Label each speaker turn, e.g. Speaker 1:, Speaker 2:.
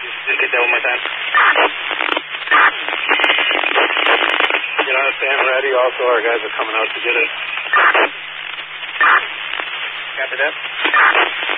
Speaker 1: Repeat that one more time.
Speaker 2: Get on, stand ready. Also, our guys are coming out to get it.
Speaker 1: Copy that.